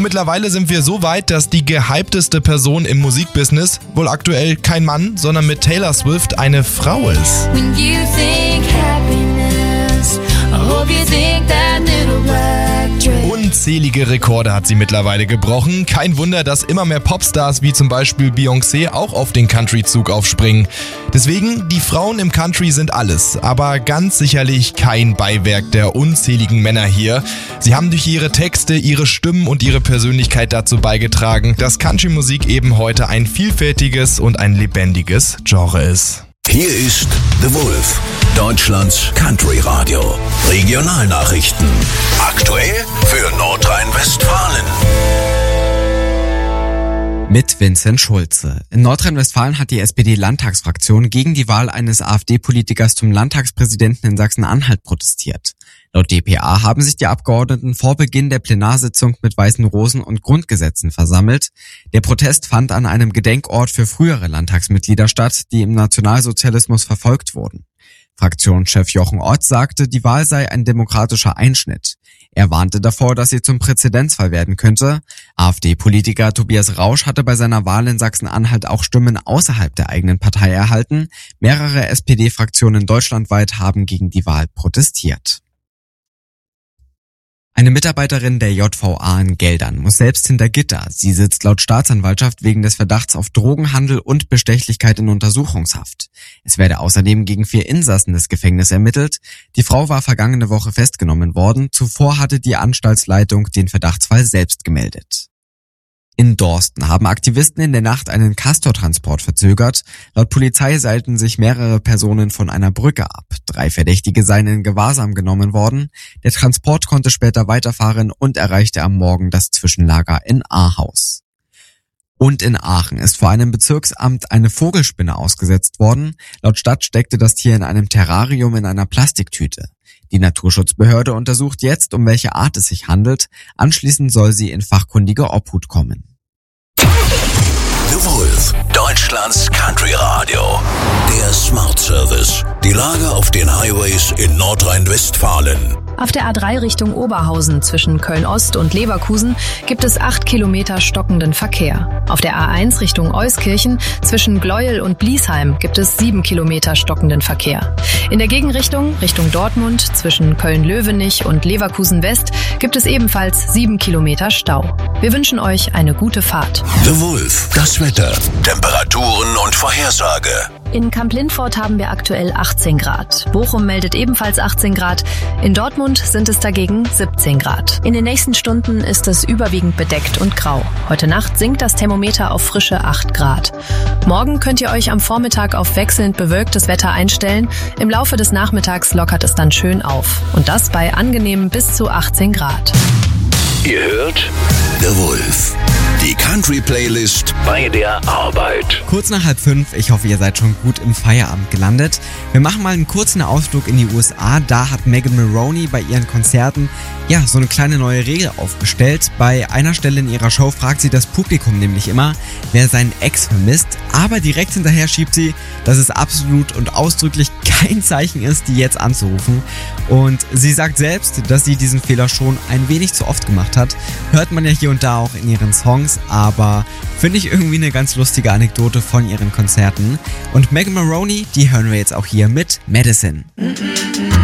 mittlerweile sind wir so weit, dass die gehypteste Person im Musikbusiness wohl aktuell kein Mann, sondern mit Taylor Swift eine Frau ist. When you think happiness, I hope you think that little black dress. Unzählige Rekorde hat sie mittlerweile gebrochen. Kein Wunder, dass immer mehr Popstars wie zum Beispiel Beyoncé auch auf den Country-Zug aufspringen. Deswegen, die Frauen im Country sind alles, aber ganz sicherlich kein Beiwerk der unzähligen Männer hier. Sie haben durch ihre Texte, ihre Stimmen und ihre Persönlichkeit dazu beigetragen, dass Country-Musik eben heute ein vielfältiges und ein lebendiges Genre ist. Hier ist The Wolf, Deutschlands Country-Radio. Regionalnachrichten. Aktuell für Nordrhein-Westfalen. Mit Vincent Schulze. In Nordrhein-Westfalen hat die SPD-Landtagsfraktion gegen die Wahl eines AfD-Politikers zum Landtagspräsidenten in Sachsen-Anhalt protestiert. Laut dpa haben sich die Abgeordneten vor Beginn der Plenarsitzung mit weißen Rosen und Grundgesetzen versammelt. Der Protest fand an einem Gedenkort für frühere Landtagsmitglieder statt, die im Nationalsozialismus verfolgt wurden. Fraktionschef Jochen Ott sagte, die Wahl sei ein demokratischer Einschnitt. Er warnte davor, dass sie zum Präzedenzfall werden könnte. AfD-Politiker Tobias Rausch hatte bei seiner Wahl in Sachsen-Anhalt auch Stimmen außerhalb der eigenen Partei erhalten. Mehrere SPD-Fraktionen deutschlandweit haben gegen die Wahl protestiert. Eine Mitarbeiterin der JVA in Geldern muss selbst hinter Gitter. Sie sitzt laut Staatsanwaltschaft wegen des Verdachts auf Drogenhandel und Bestechlichkeit in Untersuchungshaft. Es werde außerdem gegen 4 Insassen des Gefängnisses ermittelt. Die Frau war vergangene Woche festgenommen worden. Zuvor hatte die Anstaltsleitung den Verdachtsfall selbst gemeldet. In Dorsten haben Aktivisten in der Nacht einen Castor-Transport verzögert. Laut Polizei seilten sich mehrere Personen von einer Brücke ab. 3 Verdächtige seien in Gewahrsam genommen worden. Der Transport konnte später weiterfahren und erreichte am Morgen das Zwischenlager in Ahaus. Und in Aachen ist vor einem Bezirksamt eine Vogelspinne ausgesetzt worden. Laut Stadt steckte das Tier in einem Terrarium in einer Plastiktüte. Die Naturschutzbehörde untersucht jetzt, um welche Art es sich handelt. Anschließend soll sie in fachkundige Obhut kommen. The Wolf, Deutschlands Country-Radio. Der Smart Service. Die Lage auf den Highways in Nordrhein-Westfalen. Auf der A3 Richtung Oberhausen zwischen Köln-Ost und Leverkusen gibt es 8 Kilometer stockenden Verkehr. Auf der A1 Richtung Euskirchen zwischen Gleuel und Bliesheim gibt es 7 Kilometer stockenden Verkehr. In der Gegenrichtung Richtung Dortmund zwischen Köln-Löwenich und Leverkusen-West gibt es ebenfalls 7 Kilometer Stau. Wir wünschen euch eine gute Fahrt. The Wolf, das Wetter, Temperaturen und Vorhersage. In Kamp-Lindfort haben wir aktuell 18 Grad. Bochum meldet ebenfalls 18 Grad. In Dortmund sind es dagegen 17 Grad. In den nächsten Stunden ist es überwiegend bedeckt und grau. Heute Nacht sinkt das Thermometer auf frische 8 Grad. Morgen könnt ihr euch am Vormittag auf wechselnd bewölktes Wetter einstellen. Im Laufe des Nachmittags lockert es dann schön auf. Und das bei angenehmen bis zu 18 Grad. Ihr hört The Wolf, die Country-Playlist bei der Arbeit. Kurz nach 4:30, ich hoffe, ihr seid schon gut im Feierabend gelandet. Wir machen mal einen kurzen Ausflug in die USA. Da hat Megan Maroney bei ihren Konzerten so eine kleine neue Regel aufgestellt. Bei einer Stelle in ihrer Show fragt sie das Publikum nämlich immer, wer seinen Ex vermisst. Aber direkt hinterher schiebt sie, dass es absolut und ausdrücklich kein Zeichen ist, die jetzt anzurufen. Und sie sagt selbst, dass sie diesen Fehler schon ein wenig zu oft gemacht hat. Hört man ja hier und da auch in ihren Songs, aber finde ich irgendwie eine ganz lustige Anekdote von ihren Konzerten. Und Megan Maroney, die hören wir jetzt auch hier mit Medicine.